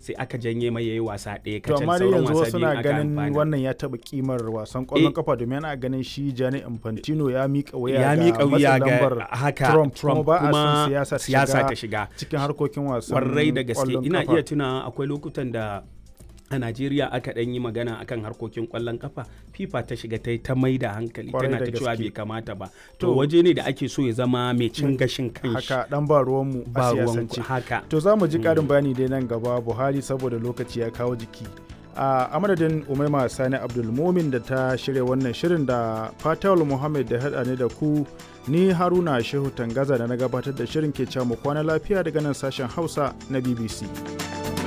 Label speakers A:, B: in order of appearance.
A: sai aka janye mai yayi wasa ɗaya
B: to
A: kacal,
B: amma dai
A: sauran
B: yanzu
A: wasa
B: wasu
A: biyu
B: na
A: aka
B: ganin
A: amfana.
B: wannan ya taɓa kimar wasan ƙwallon kafa domin ana ganin shi Gianni Infantino ya miƙa wuya
A: ya
B: ga
A: miƙa wuya
B: matsin lambar
A: ga haka
B: Trump kuma ba a
A: kuma
B: son
A: siyasa ta shiga
B: cikin harkokin wasan
A: kwarai da gaske.
B: ƙwallon
A: Ina
B: kafa.
A: iya tuna akwai lokutan da a Najeriya aka ɗan yi magana akan harkokin ƙwallon kafa, FIFA ta shiga ta yi ta mai da hankali
B: Kwarai
A: tana
B: da
A: ta cewa
B: gaske.
A: bai kamata ba. To
B: To,
A: waje ne da ake so ya zama mai cin gashin kanshi.
B: haka dan ba ruwanmu a
A: Ba ruwan
B: siyasance.
A: haka.
B: To za mu ji ƙarin bayani dai nan gaba Buhari saboda lokaci ya kawo jiki. A madadin Umaima Sani Abdulmumin da ta shirya wannan shirin da Fatawul Muhammad da haɗa ne da ku, ni Haruna Shehu Tangaza da na gabatar da shirin ke cewa mu kwana lafiya daga nan sashen Hausa na BBC.